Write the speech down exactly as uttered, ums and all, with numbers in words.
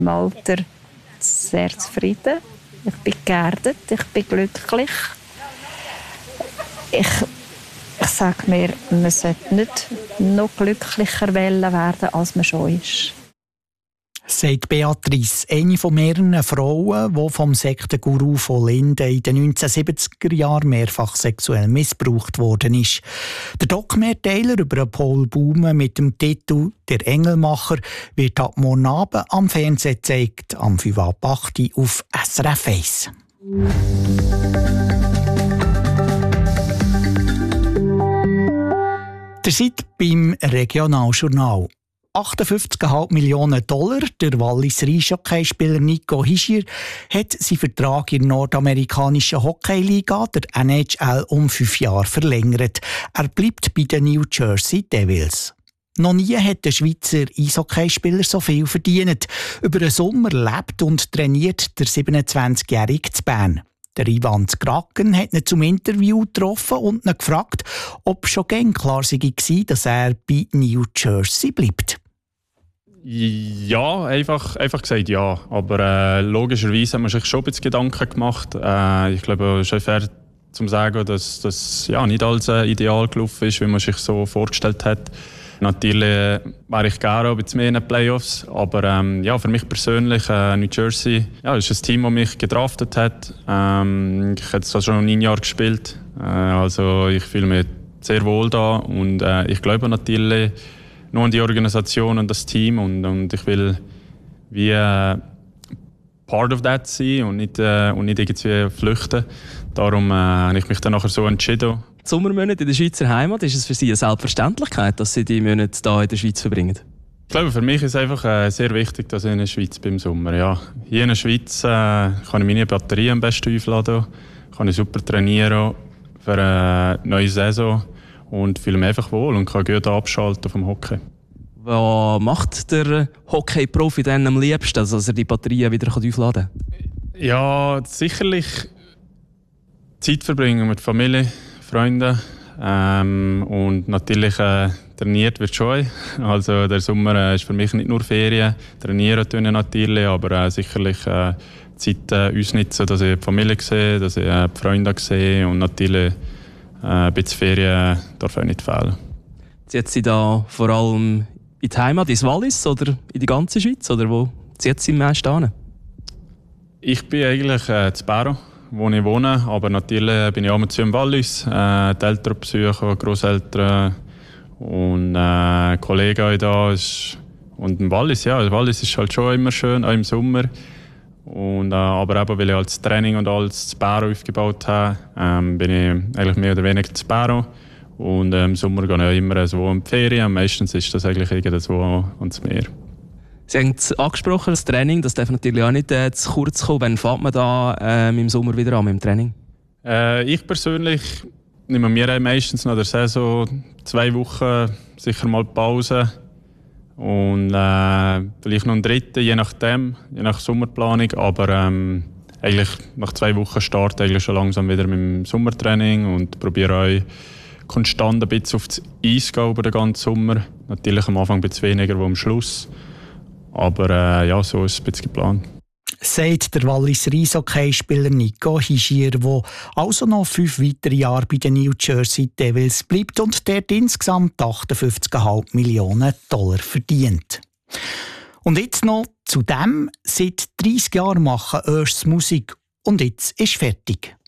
Im Alter sehr zufrieden. Ich bin geerdet, ich bin glücklich. Ich, ich sage mir, man sollte nicht noch glücklicher werden, als man schon ist. Sagt Beatrice, eine von mehreren Frauen, die vom Sektenguru von Linden in den neunzehnhundertsiebziger Jahren mehrfach sexuell missbraucht worden ist. Der Doc-Mehrteiler über Paul Baume mit dem Titel «Der Engelmacher» wird ab morgen Abend am Fernsehen gezeigt, am fünf ab acht auf S R F eins. Ihr seid beim Regionaljournal. achtundfünfzig Komma fünf Millionen Dollar. Der Walliser Eishockeyspieler Nico Hischier hat seinen Vertrag in der nordamerikanischen Hockeyliga, der N H L, um fünf Jahre verlängert. Er bleibt bei den New Jersey Devils. Noch nie hat der Schweizer Eishockeyspieler so viel verdient. Über den Sommer lebt und trainiert der siebenundzwanzigjährige in Bern. Der Ivan Kraken hat ihn zum Interview getroffen und ihn gefragt, ob schon gern klar war, dass er bei New Jersey bleibt. Ja, einfach, einfach gesagt ja. Aber äh, logischerweise hat man sich schon ein bisschen Gedanken gemacht. Äh, ich glaube, es ist fair zu sagen, dass das ja, nicht alles äh, ideal gelaufen ist, wie man sich so vorgestellt hat. Natürlich wäre ich gerne ein bisschen mehr in den Playoffs, aber ähm, ja, für mich persönlich, äh, New Jersey, ja, ist ein Team, das mich gedraftet hat. Ähm, ich habe jetzt schon ein Jahr gespielt, äh, also ich fühle mich sehr wohl da und äh, ich glaube natürlich nur an die Organisation und das Team und, und ich will wie äh, part of that sein und nicht, äh, und nicht irgendwie flüchten. Darum äh, habe ich mich dann nachher so entschieden. Die Sommermonate in der Schweizer Heimat, ist es für Sie eine Selbstverständlichkeit, dass Sie die Monate hier in der Schweiz verbringen? Ich glaube, für mich ist es einfach äh, sehr wichtig, dass ich in der Schweiz bin im Sommer. Ja. Hier in der Schweiz äh, kann ich meine Batterie am besten aufladen, kann ich super trainieren für eine neue Saison und fühle mich einfach wohl und kann gut abschalten vom Hockey. Was macht der Hockey-Profi dann am liebsten, also dass er die Batterien wieder aufladen kann? Ja, sicherlich Zeit verbringen mit Familie, Freunden ähm, und natürlich äh, trainiert wird schon. Also der Sommer äh, ist für mich nicht nur Ferien, trainieren tun natürlich, aber äh, sicherlich äh, Zeit äh, ausnutzen, dass ich die Familie sehe, dass ich äh, die Freunde sehe und natürlich äh, ein bisschen Ferien darf auch nicht fehlen. Zieht Sie da vor allem in die Heimat, ins Wallis oder in die ganze Schweiz oder wo zieht Sie am meisten hin? Ich bin eigentlich äh, in Barrow, wo ich wohne, aber natürlich bin ich auch mit im Wallis, äh, die Eltern besuchen, Grosseltern und äh, Kollegen da. Ist, und im Wallis, ja, Wallis ist halt schon immer schön, auch im Sommer. Und, äh, aber eben, weil ich als Training und alles in Barrow aufgebaut habe, ähm, bin ich eigentlich mehr oder weniger in Barrow. Und äh, im Sommer gehe ich auch immer so in die Ferien. Meistens ist das eigentlich irgendwo ans Meer. Sie haben es angesprochen, das Training, das darf natürlich auch nicht äh, zu kurz kommen. Wann fährt man da äh, im Sommer wieder an mit dem Training? Äh, ich persönlich nehme mir meistens nach der Saison zwei Wochen sicher mal Pause. Und äh, vielleicht noch einen dritten, je nachdem, je nach Sommerplanung. Aber ähm, eigentlich nach zwei Wochen starte ich schon langsam wieder mit dem Sommertraining und probiere auch konstant ein bisschen auf das Eis zu gehen über den ganzen Sommer. Natürlich am Anfang ein bisschen weniger als am Schluss. Aber äh, ja, so ist es ein bisschen geplant. Sagt der Walliser Eishockeyspieler Nico Hischier, der also noch fünf weitere Jahre bei den New Jersey Devils bleibt und dort insgesamt achtundfünfzig Komma fünf Millionen Dollar verdient. Und jetzt noch zu dem, seit dreissig Jahren machen Örs Musik und jetzt ist fertig.